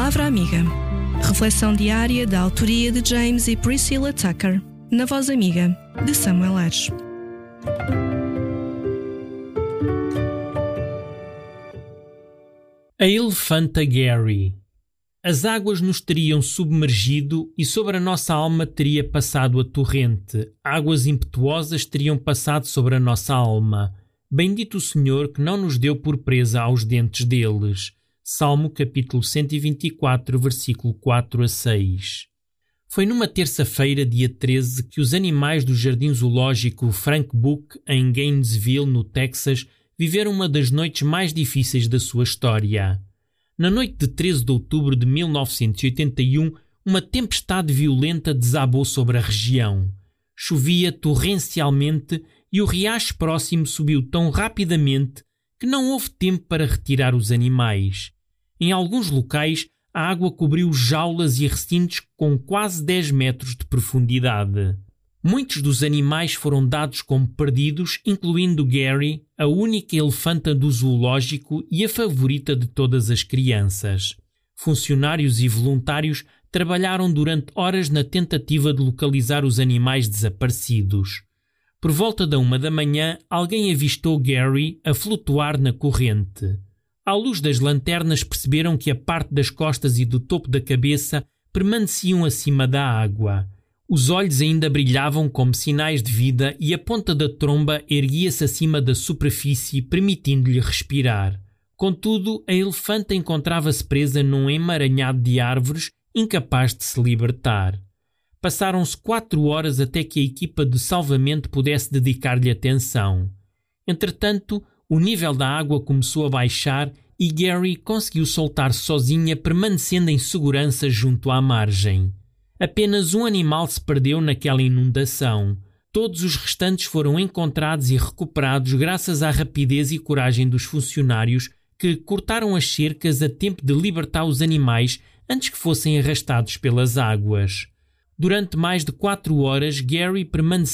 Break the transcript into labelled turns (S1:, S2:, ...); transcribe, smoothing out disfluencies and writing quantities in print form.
S1: Palavra Amiga. Reflexão diária da autoria de James e Priscilla Tucker, na voz amiga de Samuel Ares.
S2: A elefanta Gary. As águas nos teriam submergido e sobre a nossa alma teria passado a torrente. Águas impetuosas teriam passado sobre a nossa alma. Bendito o Senhor que não nos deu por presa aos dentes deles. Salmo capítulo 124, versículo 4 a 6. Foi numa terça-feira, dia 13, que os animais do Jardim Zoológico Frank Book, em Gainesville, no Texas, viveram uma das noites mais difíceis da sua história. Na noite de 13 de outubro de 1981, uma tempestade violenta desabou sobre a região. Chovia torrencialmente e o riacho próximo subiu tão rapidamente que não houve tempo para retirar os animais. Em alguns locais, a água cobriu jaulas e recintos com quase 10 metros de profundidade. Muitos dos animais foram dados como perdidos, incluindo Gary, a única elefanta do zoológico e a favorita de todas as crianças. Funcionários e voluntários trabalharam durante horas na tentativa de localizar os animais desaparecidos. Por volta da 1 da manhã, alguém avistou Gary a flutuar na corrente. À luz das lanternas perceberam que a parte das costas e do topo da cabeça permaneciam acima da água. Os olhos ainda brilhavam como sinais de vida e a ponta da tromba erguia-se acima da superfície, permitindo-lhe respirar. Contudo, a elefanta encontrava-se presa num emaranhado de árvores, incapaz de se libertar. Passaram-se 4 horas até que a equipa de salvamento pudesse dedicar-lhe atenção. Entretanto, o nível da água começou a baixar e Gary conseguiu soltar-se sozinha, permanecendo em segurança junto à margem. Apenas um animal se perdeu naquela inundação. Todos os restantes foram encontrados e recuperados graças à rapidez e coragem dos funcionários que cortaram as cercas a tempo de libertar os animais antes que fossem arrastados pelas águas. Durante mais de 4 horas, Gary permaneceu